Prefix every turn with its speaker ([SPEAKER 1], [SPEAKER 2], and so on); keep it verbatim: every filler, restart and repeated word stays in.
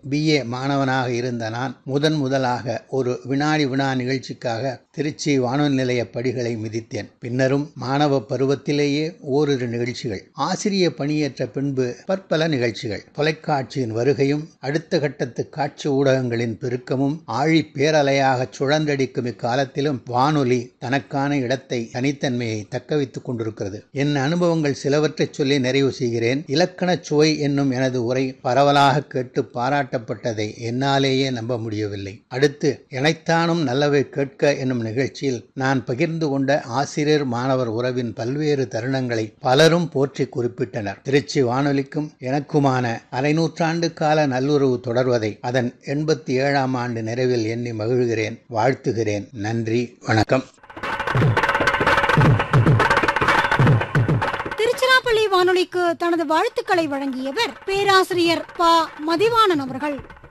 [SPEAKER 1] BA மாணவனாக இருந்த நான் முதன் முதலாக ஒரு வினாடி வினா நிகழ்ச்சிக்காக திருச்சி வானொலி நிலைய படிகளை மிதித்தேன். பின்னரும் மாணவ பருவத்திலேயே ஓரிரு நிகழ்ச்சிகள், ஆசிரிய பணியேற்ற பின்பு பற்பல நிகழ்ச்சிகள். தொலைக்காட்சியின் வருகையும் அடுத்த கட்டத்து காட்சி ஊடகங்களின் பெருக்கமும் ஆழி பேரலையாக சுழன்றடிக்கும் இக்காலத்திலும் வானொலி தனக்கான இடத்தை, தனித்தன்மையை தக்க வைத்துக் கொண்டிருக்கிறது. என் அனுபவங்கள் சிலவற்றை சொல்லி நிறைவு செய்கிறேன். இலக்கண சுவை என்னும் எனது உரை பரவலாக கேட்டு பாராட்டப்பட்டதை என்னாலேயே நம்ப முடியவில்லை. அடுத்து இணைத்தானும் நல்லவை கேட்க என்னும் நிகழ்ச்சியில் நான் பகிர்ந்து கொண்ட ஆசிரியர் மாணவர் உறவின் பல்வேறு தருணங்களை பலரும் போற்றி குறிப்பிட்டனர். திருச்சி வானொலிக்கும் எனக்குமான அரை நூற்றாண்டு கால நல்லுறவு தொடர்வதை அதன் எண்பத்தி ஏழாம் ஆண்டு நிறைவில் எண்ணி மகிழ்கிறேன், வாழ்த்துகிறேன். நன்றி, வணக்கம்.
[SPEAKER 2] திருச்சிராப்பள்ளி வானொலிக்கு தனது வாழ்த்துக்களை வழங்கியவர் பேராசிரியர் ப மதிவாணன் அவர்கள்.